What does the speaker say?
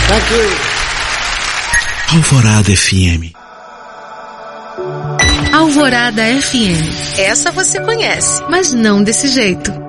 Thank you. Alvorada FM. Alvorada FM. Essa você conhece, mas não desse jeito.